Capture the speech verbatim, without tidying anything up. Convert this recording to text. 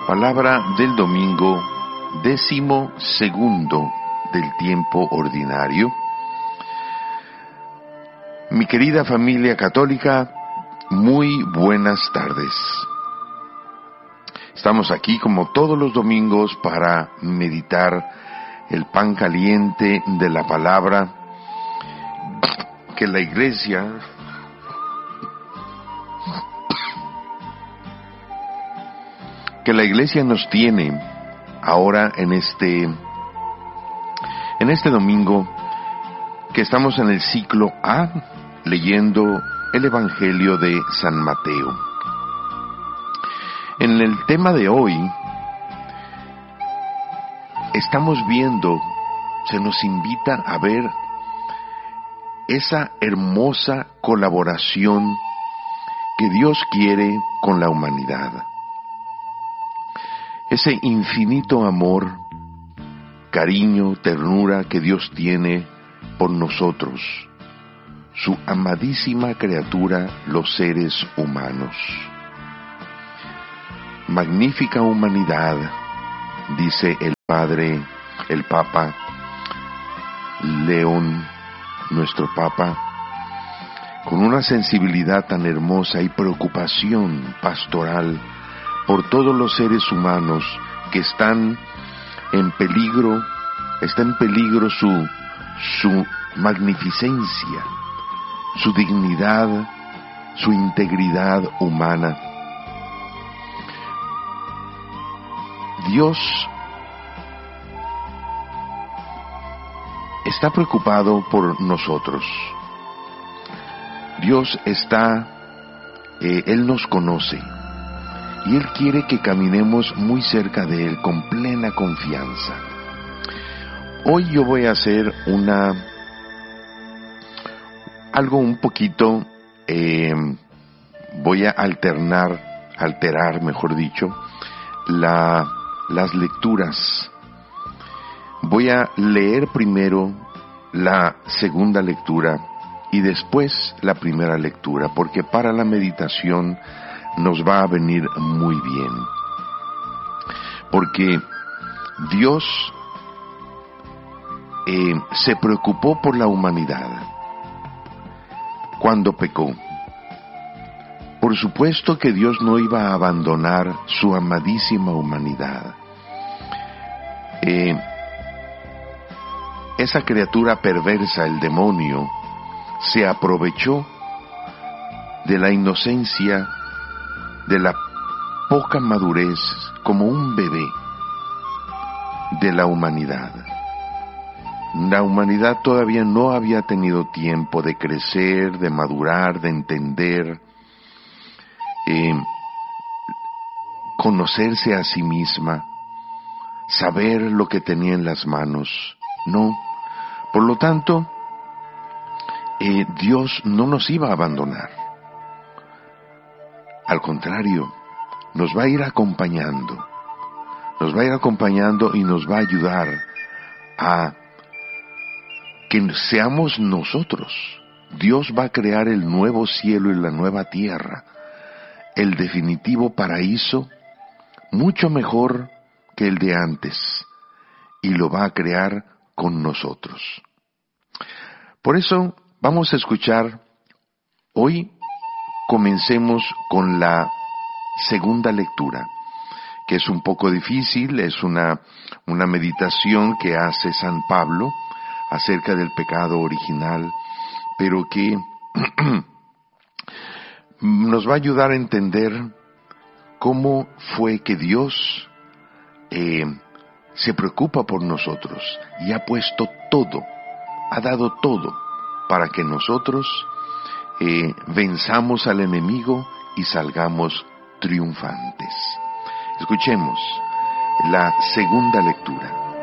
Palabra del domingo, décimo segundo del tiempo ordinario. Mi querida familia católica, muy buenas tardes. Estamos aquí como todos los domingos para meditar el pan caliente de la palabra que la Iglesia que la Iglesia nos tiene ahora en este en este domingo que estamos en el ciclo A, leyendo el Evangelio de San Mateo. En el tema de hoy estamos viendo, se nos invita a ver esa hermosa colaboración que Dios quiere con la humanidad. Ese infinito amor, cariño, ternura que Dios tiene por nosotros, su amadísima criatura, los seres humanos. Magnífica humanidad, dice el Padre, el Papa León, nuestro Papa, con una sensibilidad tan hermosa y preocupación pastoral por todos los seres humanos que están en peligro, está en peligro su, su magnificencia, su dignidad, su integridad humana. Dios está preocupado por nosotros. Dios está, eh, Él nos conoce. Y Él quiere que caminemos muy cerca de Él con plena confianza. Hoy yo voy a hacer una algo un poquito, eh, voy a alternar, alterar, mejor dicho, la, las lecturas. Voy a leer primero la segunda lectura y después la primera lectura, porque para la meditación nos va a venir muy bien, porque Dios eh, se preocupó por la humanidad cuando pecó. Por supuesto que Dios no iba a abandonar su amadísima humanidad. Eh, esa criatura perversa, el demonio, se aprovechó de la inocencia, de la poca madurez, como un bebé de la humanidad. La humanidad todavía no había tenido tiempo de crecer, de madurar, de entender, eh, conocerse a sí misma, saber lo que tenía en las manos. No. Por lo tanto, eh, Dios no nos iba a abandonar. Al contrario, nos va a ir acompañando, nos va a ir acompañando y nos va a ayudar a que seamos nosotros. Dios va a crear el nuevo cielo y la nueva tierra, el definitivo paraíso, mucho mejor que el de antes, y lo va a crear con nosotros. Por eso vamos a escuchar hoy. Comencemos con la segunda lectura, que es un poco difícil, es una, una meditación que hace San Pablo acerca del pecado original, pero que nos va a ayudar a entender cómo fue que Dios eh, se preocupa por nosotros y ha puesto todo, ha dado todo para que nosotros Eh, venzamos al enemigo y salgamos triunfantes. Escuchemos la segunda lectura.